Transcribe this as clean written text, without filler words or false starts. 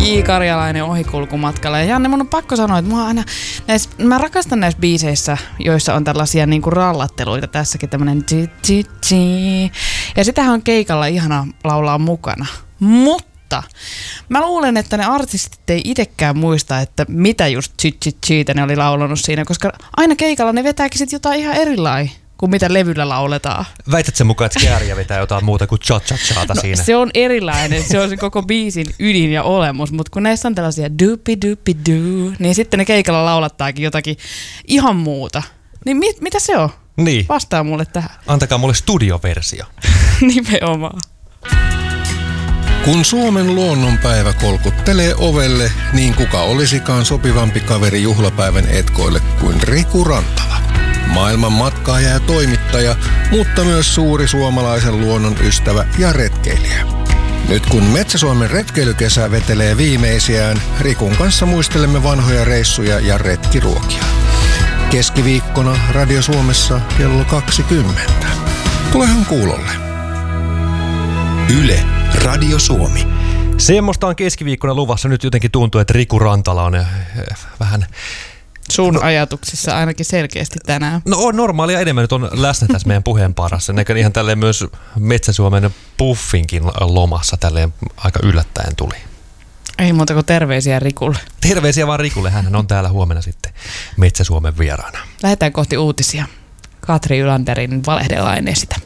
J. Karjalainen ohikulkumatkalla. Ja Janne, mun on pakko sanoa, että mä rakastan näissä biiseissä, joissa on tällaisia niinku rallatteluita. Tässäkin tämmönen ja sitähän on keikalla ihana laulaa mukana. Mutta mä luulen, että ne artistit ei itsekään muista, että mitä just ne oli laulanut siinä, koska aina keikalla ne vetääkin sit jotain ihan erilainen kuin mitä levyllä lauletaan. Väität sen mukaan, että Kääriä vetää jotain muuta kuin cha-cha-chata siinä? Se on erilainen, se on se koko biisin ydin ja olemus, mutta kun näissä on tällaisia doopi-doopi-doo, niin sitten ne keikalla laulattaakin jotakin ihan muuta. Niin mitä se on? Niin. Vastaa mulle tähän. Antakaa mulle studioversio. Nimenomaan. Kun Suomen luonnonpäivä kolkuttelee ovelle, niin kuka olisikaan sopivampi kaveri juhlapäivän etkoille kuin Riku Rantala. Maailman matkaaja ja toimittaja, mutta myös suuri suomalaisen luonnon ystävä ja retkeilijä. Nyt kun Metsä-Suomen retkeilykesä vetelee viimeisiään, Rikun kanssa muistelemme vanhoja reissuja ja retkiruokia. Keskiviikkona Radio Suomessa kello 20. Tulehan kuulolle. Yle, Radio Suomi. Semmoista on keskiviikkona luvassa. Nyt jotenkin tuntuu, että Riku Rantala on vähän... Sun ajatuksissa ainakin selkeästi tänään. No on normaalia enemmän, nyt on läsnä tässä meidän puheen parassa. Näkö ihan tälleen myös Metsä-Suomen Puffinkin lomassa tälleen aika yllättäen tuli. Ei muuta kuin terveisiä Rikulle. Terveisiä vaan Rikulle, hän on täällä huomenna sitten Metsä-Suomen vieraana. Lähdetään kohti uutisia. Katri Ylanderin valehdellaan esitä.